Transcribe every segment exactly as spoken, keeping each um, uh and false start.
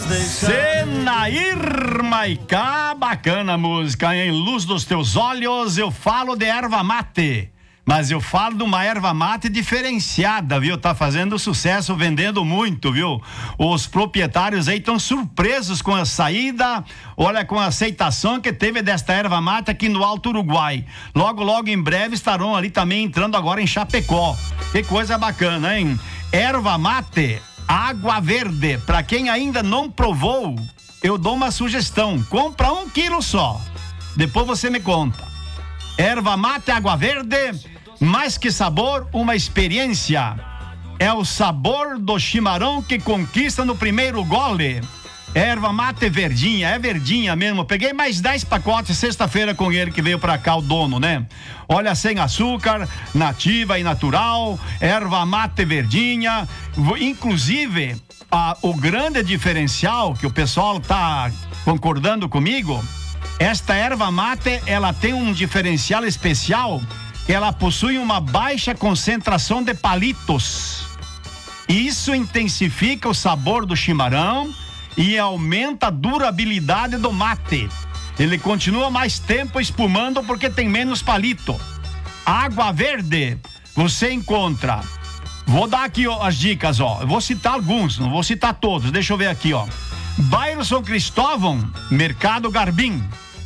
Senair Maiká, bacana a música, em Luz dos Teus Olhos. Eu falo de erva mate, mas eu falo de uma erva mate diferenciada, viu? Tá fazendo sucesso, vendendo muito, viu? Os proprietários aí estão surpresos com a saída, olha, com a aceitação que teve desta erva mate aqui no Alto Uruguai. Logo, logo em breve estarão ali também entrando agora em Chapecó. Que coisa bacana, hein? Erva mate, água verde. Pra quem ainda não provou, eu dou uma sugestão: compra um quilo só, depois você me conta. Erva mate, água verde, mais que sabor, uma experiência. É o sabor do chimarrão que conquista no primeiro gole. Erva mate verdinha, é verdinha mesmo. Peguei mais dez pacotes sexta-feira com ele que veio pra cá, o dono, né? Olha, sem açúcar, nativa e natural, erva mate verdinha. Inclusive, a, o grande diferencial que o pessoal tá concordando comigo, esta erva mate, ela tem um diferencial especial, que ela possui uma baixa concentração de palitos. Isso intensifica o sabor do chimarrão e aumenta a durabilidade do mate. Ele continua mais tempo espumando porque tem menos palito. Água verde, você encontra. Vou dar aqui, ó, as dicas, ó. Eu vou citar alguns, não vou citar todos. Deixa eu ver aqui, ó. Bairro São Cristóvão, Mercado Garbim.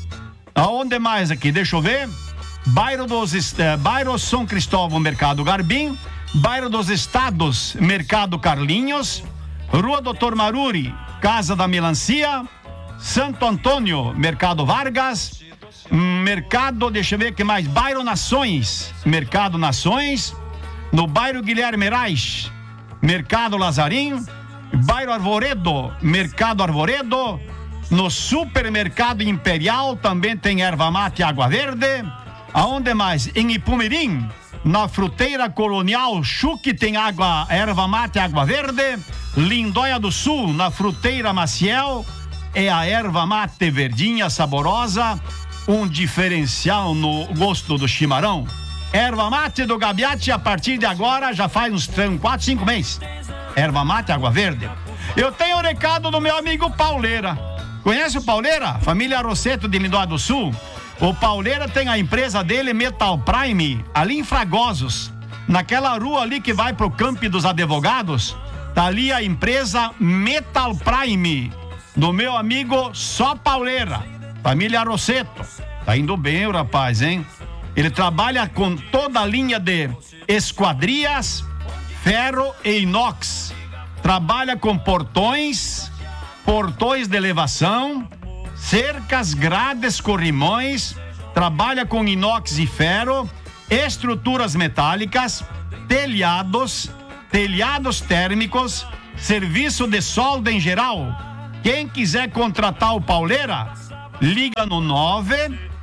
Aonde mais aqui? Deixa eu ver. Bairro dos eh, Bairro São Cristóvão, Mercado Garbim. Bairro dos Estados, Mercado Carlinhos. Rua Doutor Maruri, Casa da Melancia. Santo Antônio, Mercado Vargas. Mercado, deixa eu ver o que mais. Bairro Nações, Mercado Nações. No bairro Guilherme Reich, Mercado Lazarim. Bairro Arvoredo, Mercado Arvoredo. No Supermercado Imperial também tem erva mate e água verde. Aonde mais? Em Ipumirim, na Fruteira Colonial Chuque, tem água, erva mate e água verde. Lindóia do Sul, na Fruteira Maciel, é a erva mate verdinha saborosa, um diferencial no gosto do chimarrão. Erva mate do Gabiati, a partir de agora, já faz uns quatro, cinco meses. Erva mate, água verde. Eu tenho o recado do meu amigo Pauleira. Conhece o Pauleira? Família Rosseto de Lindóia do Sul. O Pauleira tem a empresa dele, Metal Prime, ali em Fragosos. Naquela rua ali que vai pro Campo dos Advogados, tá ali a empresa Metal Prime, do meu amigo Só Pauleira, família Rosseto. Tá indo bem o rapaz, hein? Ele trabalha com toda a linha de esquadrias, ferro e inox. Trabalha com portões, portões de elevação, cercas, grades, corrimões. Trabalha com inox e ferro, estruturas metálicas, telhados, telhados térmicos, serviço de solda em geral. Quem quiser contratar o Pauleira, liga no nove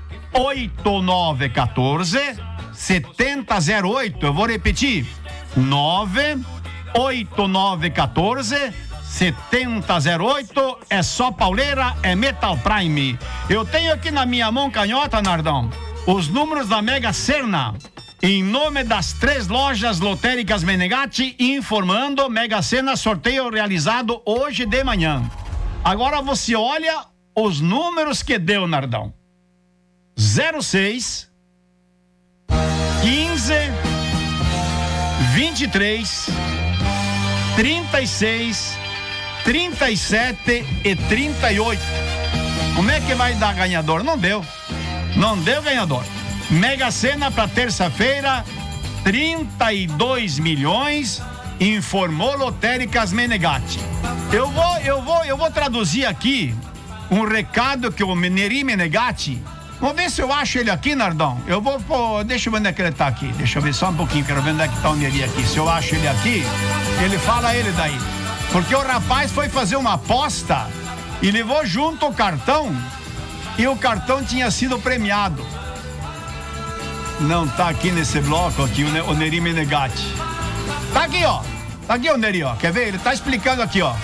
oito nove um quatro sete zero zero oito. Eu vou repetir: nove oito nove um quatro sete zero zero oito. É só Pauleira, é Metal Prime. Eu tenho aqui na minha mão canhota, Nardão, os números da Mega Sena, em nome das três lojas lotéricas Menegatti, informando: Mega Sena, sorteio realizado hoje de manhã. Agora você olha os números que deu, Nardão. zero seis, quinze, vinte e três, trinta e seis, trinta e sete e trinta e oito. Como é que vai dar ganhador? Não deu. Não deu ganhador. Mega Sena para terça-feira, trinta e dois milhões, informou Lotéricas Menegatti. Eu vou, eu vou, eu vou traduzir aqui um recado que o Neri Menegatti. Vamos ver se eu acho ele aqui, Nardão. Eu vou, pô, deixa eu ver onde é que ele tá aqui. Deixa eu ver só um pouquinho, quero ver onde é que tá o Neri aqui. Se eu acho ele aqui, ele fala ele daí. Porque o rapaz foi fazer uma aposta e levou junto o cartão, e o cartão tinha sido premiado. Não tá aqui nesse bloco aqui o Neri Menegatti. Tá aqui, ó. Tá aqui o Neri, ó. Quer ver? Ele tá explicando aqui, ó.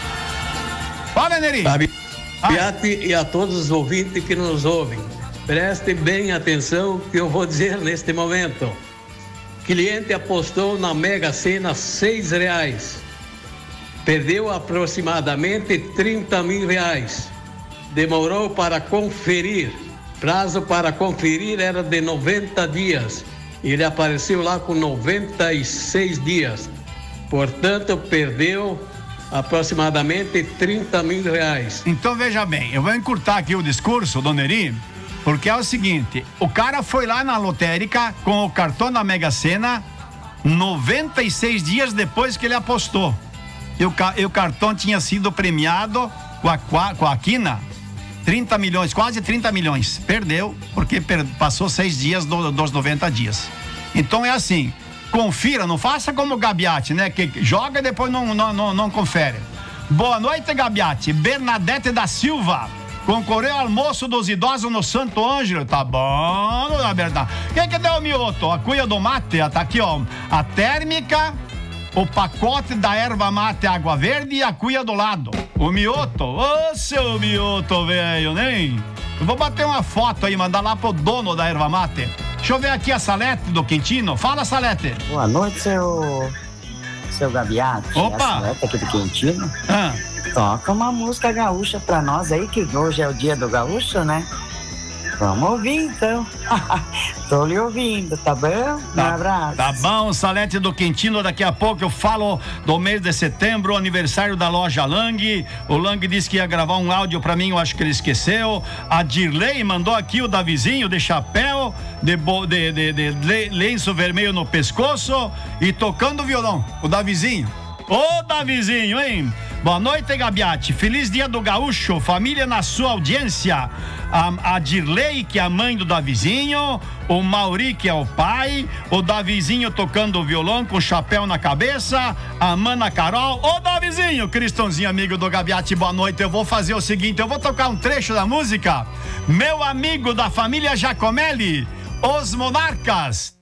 Fala, Neri. Gabiati e a todos os ouvintes que nos ouvem, prestem bem atenção que eu vou dizer neste momento. Cliente apostou na Mega Sena seis reais. perdeu aproximadamente trinta mil reais. Demorou para conferir. Prazo para conferir era de noventa dias. Ele apareceu lá com noventa e seis dias. Portanto, perdeu aproximadamente trinta mil reais. Então veja bem, eu vou encurtar aqui o discurso, Dona Eri, porque é o seguinte: o cara foi lá na lotérica com o cartão da Mega Sena noventa e seis dias depois que ele apostou. E o, e o cartão tinha sido premiado com a, com a quina trinta milhões, quase trinta milhões. Perdeu, porque per, passou seis dias do, dos noventa dias. Então é assim, confira, não faça como o Gabiati, né? Que joga e depois não, não, não, não confere. Boa noite, Gabiati. Bernadette da Silva concorreu ao almoço dos idosos no Santo Ângelo. Tá bom, dona Bernadette. Quem que deu o mioto? A cuia do mate, tá aqui, ó. A térmica, o pacote da erva mate água verde e a cuia do lado. O mioto, ô seu mioto, velho, né? Eu vou bater uma foto aí, mandar lá pro dono da erva mate. Deixa eu ver aqui a Salete do Quintino. Fala, Salete. Boa noite, seu... seu Gabiati. Opa! É a Salete aqui do Quintino. Ah. Toca uma música gaúcha pra nós aí, que hoje é o dia do gaúcho, né? Vamos ouvir, então. Tô lhe ouvindo, tá bom? Um Tá, abraço. tá bom, Salete do Quintino. Daqui a pouco eu falo do mês de setembro, aniversário da loja Lang. O Lang disse que ia gravar um áudio pra mim, eu acho que ele esqueceu. A Dirley mandou aqui o Davizinho de chapéu, de, bo, de, de, de, de lenço vermelho no pescoço e tocando violão. O Davizinho. Ô, Davizinho, hein? Boa noite, Gabiati. Feliz dia do gaúcho. Família na sua audiência. A, a Dirley, que é a mãe do Davizinho. O Mauri, que é o pai. O Davizinho tocando o violão com chapéu na cabeça. A Mana Carol. Ô, Davizinho, Cristãozinho, amigo do Gabiati, boa noite. Eu vou fazer o seguinte, eu vou tocar um trecho da música. Meu amigo da família Giacomelli, Os Monarcas.